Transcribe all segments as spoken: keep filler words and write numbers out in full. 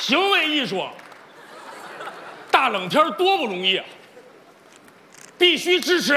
行为艺术，大冷天多不容易啊！必须支持。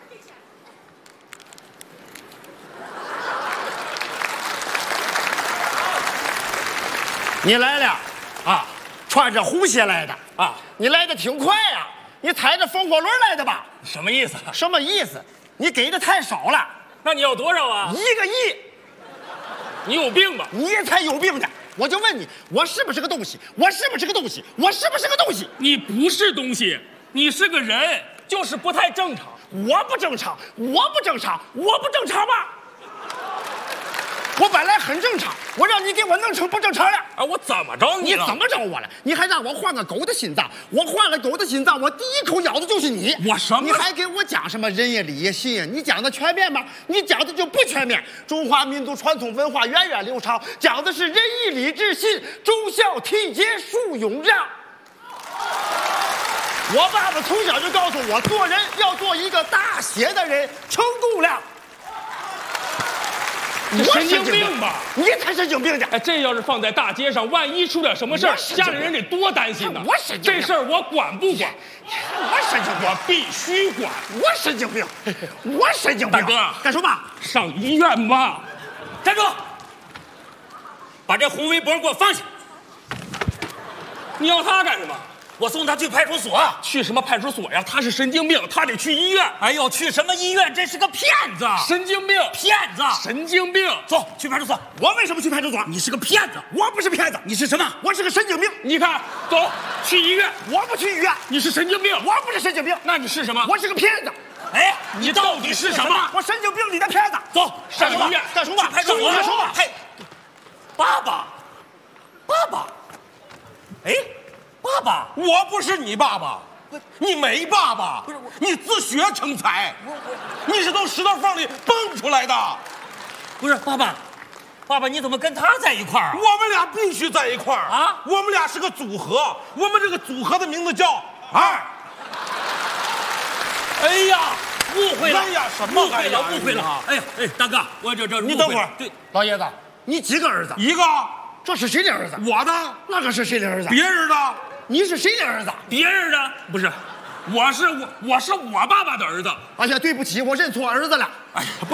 你来了啊，穿着红鞋来的啊， 你来的挺快呀、啊，你踩着风火轮来的吧？ 什么意思？ 什么意思？你给的太少了。 那你要多少啊？ 一个亿。 你有病吧？ 你才有病呢！我就问你，我是不是个东西？我是不是个东西？我是不是个东西？ 你不是东西，你是个人，就是不太正常。 我不正常，我不正常，我不正常吗？我本来很正常，我让你给我弄成不正常了。 啊，我怎么着你了？ 你怎么着我了？你还让我换个狗的心脏，我换了狗的心脏，我第一口咬的就是你。 我什么？ 你还给我讲什么仁义礼信呀？你讲的全面吗？你讲的就不全面。中华民族传统文化源远流长，讲的是仁义礼智信，忠孝悌节恕勇让。我爸爸从小就告诉我，做人要做一个大写的人，成功了。 你神经病吧？ 你才神经病呢！ 哎，这要是放在大街上，万一出点什么事儿，家里人得多担心呢。 我神经病， 这事儿我管不管？ 我神经病， 我必须管。 我神经病，我神经病。 大哥， 干什么？ 上医院吧。 站住！把这红围脖给我放下。 你要他干什么？ 我送他去派出所。 去什么派出所呀？他是神经病，他得去医院。 哎呦，去什么医院？这是个骗子！ 神经病！ 骗子！ 神经病！ 走，去派出所。 我为什么去派出所？ 你是个骗子！ 我不是骗子， 你是什么？ 我是个神经病。 你看，走，去医院。 我不去医院。 你是神经病。 我不是神经病。 那你是什么？ 我是个骗子。 哎， 你到底是什么？ 我神经病里的骗子。 走， 上医院。 干什么？ 派出所。 干什么？ 嘿，爸爸，爸爸，哎。爸爸， 我不是你爸爸，你没爸爸， 不是我， 你自学成才，你是从石头缝里蹦出来的。 不是爸爸，爸爸你怎么跟他在一块儿啊？ 我们俩必须在一块儿啊！ 我们俩是个组合，我们这个组合的名字叫二。 哎呀，误会了！ 哎呀，什么误会了，误会了！哎呀，哎，大哥，我这这你等会儿， 对， 老爷子，你几个儿子？ 一个， 这是谁的儿子？ 我的， 那个是谁的儿子？ 别人的。 你是谁的儿子？ 别人的不是，我是我，我是我爸爸的儿子。 哎呀，对不起，我认错儿子了。 哎呀。